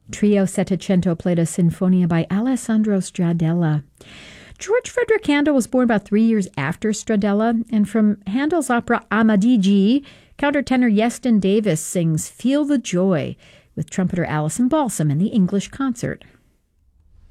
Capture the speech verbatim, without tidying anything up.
Trio Settecento played a Sinfonia by Alessandro Stradella. George Frederick Handel was born about three years after Stradella, and from Handel's opera Amadigi, countertenor Yeston Davis sings Feel the Joy with trumpeter Alison Balsam in the English concert.